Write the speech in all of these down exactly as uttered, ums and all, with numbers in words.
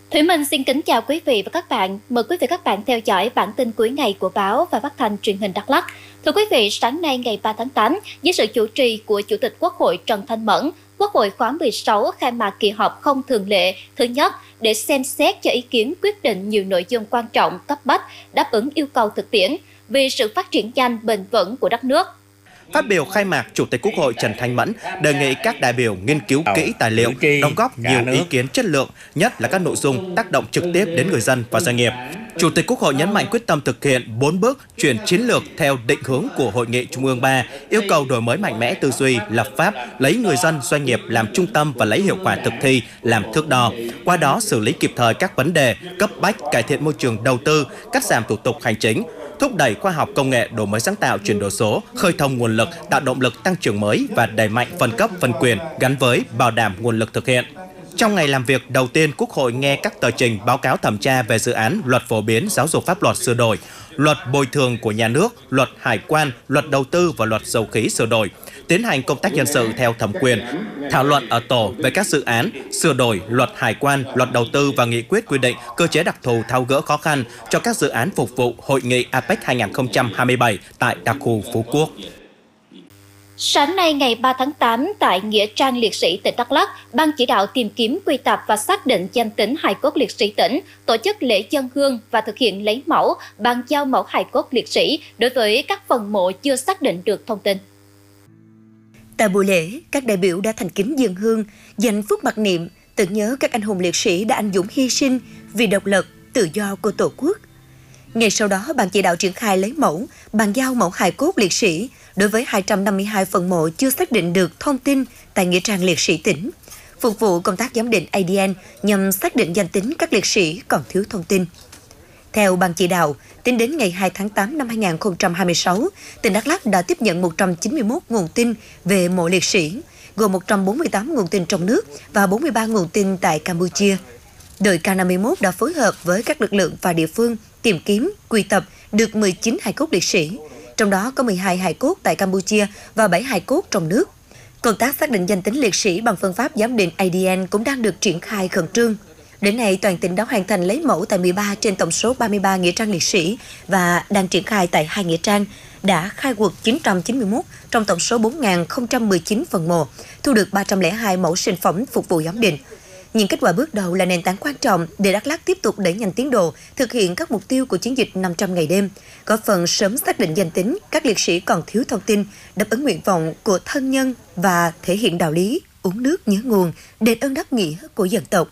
Thủy Minh xin kính chào quý vị và các bạn. Mời quý vị và các bạn theo dõi bản tin cuối ngày của báo và phát thanh truyền hình Đắk Lắk. Thưa quý vị, sáng nay ngày ba tháng tám, dưới sự chủ trì của Chủ tịch Quốc hội Trần Thanh Mẫn, Quốc hội khóa mười sáu khai mạc kỳ họp không thường lệ thứ nhất để xem xét cho ý kiến quyết định nhiều nội dung quan trọng cấp bách đáp ứng yêu cầu thực tiễn vì sự phát triển nhanh bền vững của đất nước. Phát biểu khai mạc, Chủ tịch Quốc hội Trần Thanh Mẫn đề nghị các đại biểu nghiên cứu kỹ tài liệu, đóng góp nhiều ý kiến chất lượng, nhất là các nội dung tác động trực tiếp đến người dân và doanh nghiệp. Chủ tịch Quốc hội nhấn mạnh quyết tâm thực hiện bốn bước chuyển chiến lược theo định hướng của Hội nghị Trung ương ba, yêu cầu đổi mới mạnh mẽ tư duy, lập pháp, lấy người dân, doanh nghiệp làm trung tâm và lấy hiệu quả thực thi làm thước đo. Qua đó xử lý kịp thời các vấn đề cấp bách, cải thiện môi trường đầu tư, cắt giảm thủ tục hành chính, thúc đẩy khoa học công nghệ, đổi mới sáng tạo, chuyển đổi số, khơi thông nguồn lực, tạo động lực tăng trưởng mới và đẩy mạnh phân cấp phân quyền gắn với bảo đảm nguồn lực thực hiện. Trong ngày làm việc đầu tiên, Quốc hội nghe các tờ trình báo cáo thẩm tra về dự án Luật phổ biến giáo dục pháp luật sửa đổi, Luật bồi thường của nhà nước, Luật hải quan, Luật đầu tư và Luật dầu khí sửa đổi, tiến hành công tác nhân sự theo thẩm quyền, thảo luận ở tổ về các dự án sửa đổi Luật hải quan, Luật đầu tư và nghị quyết quy định cơ chế đặc thù tháo gỡ khó khăn cho các dự án phục vụ Hội nghị a pếch hai không hai bảy tại đặc khu Phú Quốc. Sáng nay ngày ba tháng tám, tại Nghĩa trang Liệt sĩ tỉnh Đắk Lắk, Ban chỉ đạo tìm kiếm, quy tập và xác định danh tính hài cốt liệt sĩ tỉnh tổ chức lễ dâng hương và thực hiện lấy mẫu, bàn giao mẫu hài cốt liệt sĩ đối với các phần mộ chưa xác định được thông tin. Tại buổi lễ, các đại biểu đã thành kính dâng hương, dành phút mặc niệm, tưởng nhớ các anh hùng liệt sĩ đã anh dũng hy sinh vì độc lập, tự do của Tổ quốc. Ngay sau đó, Ban chỉ đạo triển khai lấy mẫu, bàn giao mẫu hài cốt liệt sĩ đối với hai trăm năm mươi hai phần mộ chưa xác định được thông tin tại Nghĩa trang Liệt sĩ tỉnh, phục vụ công tác giám định a đê en nhằm xác định danh tính các liệt sĩ còn thiếu thông tin. Theo Ban chỉ đạo, tính đến ngày hai tháng tám năm hai nghìn không trăm hai mươi sáu, tỉnh Đắk Lắk đã tiếp nhận một trăm chín mươi mốt nguồn tin về mộ liệt sĩ, gồm một trăm bốn mươi tám nguồn tin trong nước và bốn mươi ba nguồn tin tại Campuchia. Đội K năm mươi mốt đã phối hợp với các lực lượng và địa phương tìm kiếm, quy tập được mười chín hài cốt liệt sĩ, trong đó có mười hai hài cốt tại Campuchia và bảy hài cốt trong nước. Công tác xác định danh tính liệt sĩ bằng phương pháp giám định a đê en cũng đang được triển khai khẩn trương. Đến nay, toàn tỉnh đã hoàn thành lấy mẫu tại mười ba trên tổng số ba mươi ba nghĩa trang liệt sĩ và đang triển khai tại hai nghĩa trang, đã khai quật chín trăm chín mươi mốt trong tổng số bốn nghìn không trăm mười chín phần mộ, thu được ba trăm lẻ hai mẫu sinh phẩm phục vụ giám định. Những kết quả bước đầu là nền tảng quan trọng để Đắk Lắk tiếp tục đẩy nhanh tiến độ, thực hiện các mục tiêu của chiến dịch năm trăm ngày đêm, góp phần sớm xác định danh tính các liệt sĩ còn thiếu thông tin, đáp ứng nguyện vọng của thân nhân và thể hiện đạo lý uống nước nhớ nguồn, đền ơn đáp nghĩa của dân tộc.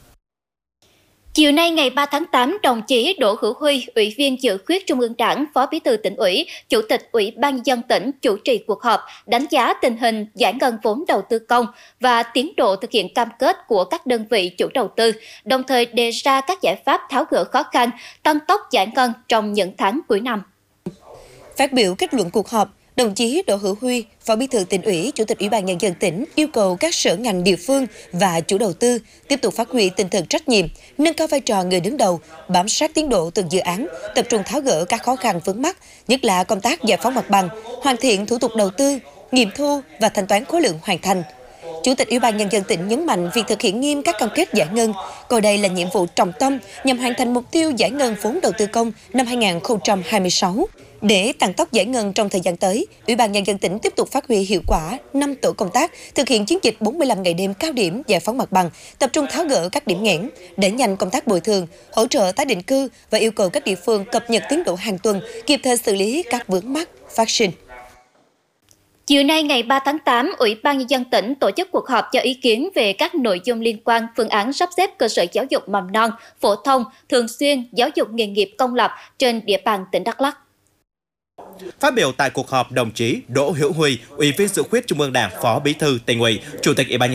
Chiều nay ngày ba tháng tám, đồng chí Đỗ Hữu Huy, Ủy viên Dự khuyết Trung ương Đảng, Phó Bí thư Tỉnh ủy, Chủ tịch Ủy ban nhân dân tỉnh chủ trì cuộc họp đánh giá tình hình giải ngân vốn đầu tư công và tiến độ thực hiện cam kết của các đơn vị chủ đầu tư, đồng thời đề ra các giải pháp tháo gỡ khó khăn, tăng tốc giải ngân trong những tháng cuối năm. Phát biểu kết luận cuộc họp, đồng chí Đỗ Hữu Huy, Phó Bí thư Tỉnh ủy, Chủ tịch Ủy ban nhân dân tỉnh yêu cầu các sở ngành địa phương và chủ đầu tư tiếp tục phát huy tinh thần trách nhiệm, nâng cao vai trò người đứng đầu, bám sát tiến độ từng dự án, tập trung tháo gỡ các khó khăn vướng mắc, nhất là công tác giải phóng mặt bằng, hoàn thiện thủ tục đầu tư, nghiệm thu và thanh toán khối lượng hoàn thành. Chủ tịch Ủy ban nhân dân tỉnh nhấn mạnh việc thực hiện nghiêm các cam kết giải ngân, coi đây là nhiệm vụ trọng tâm nhằm hoàn thành mục tiêu giải ngân vốn đầu tư công năm hai nghìn không trăm hai mươi sáu. Để tăng tốc giải ngân trong thời gian tới, Ủy ban nhân dân tỉnh tiếp tục phát huy hiệu quả năm tổ công tác thực hiện chiến dịch bốn mươi lăm ngày đêm cao điểm giải phóng mặt bằng, tập trung tháo gỡ các điểm nghẽn, đẩy nhanh công tác bồi thường, hỗ trợ tái định cư và yêu cầu các địa phương cập nhật tiến độ hàng tuần, kịp thời xử lý các vướng mắc phát sinh. Chiều nay ngày ba tháng tám, Ủy ban nhân dân tỉnh tổ chức cuộc họp cho ý kiến về các nội dung liên quan phương án sắp xếp cơ sở giáo dục mầm non, phổ thông, thường xuyên, giáo dục nghề nghiệp công lập trên địa bàn tỉnh Đắk Lắk. Phát biểu tại cuộc họp, đồng chí Đỗ Hữu Huy, Ủy viên Dự khuyết Trung ương Đảng, Phó Bí thư Tỉnh ủy, Chủ tịch Ủy ban